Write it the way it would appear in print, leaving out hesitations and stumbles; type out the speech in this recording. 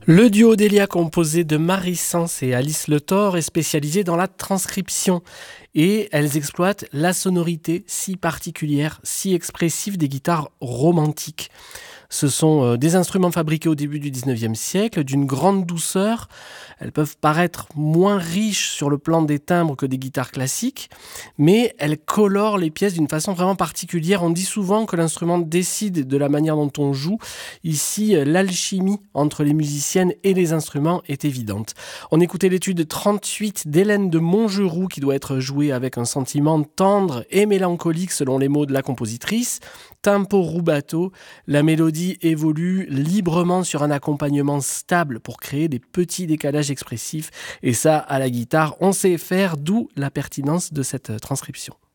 Le duo Delia composé de Marie Sens et Alice Le Thor est spécialisé dans la transcription et elles exploitent la sonorité si particulière, si expressive des guitares romantiques. Ce sont des instruments fabriqués au début du 19e siècle, d'une grande douceur. Elles peuvent paraître moins riches sur le plan des timbres que des guitares classiques, mais elles colorent les pièces d'une façon vraiment particulière. On dit souvent que l'instrument décide de la manière dont on joue. Ici, l'alchimie entre les musiciennes et les instruments est évidente. On écoutait l'étude 38 d'Hélène de Montgeroux qui doit être jouée avec un sentiment tendre et mélancolique selon les mots de la compositrice. Tempo rubato, la mélodie évolue librement sur un accompagnement stable pour créer des petits décalages expressifs. Et ça, à la guitare, on sait faire, d'où la pertinence de cette transcription.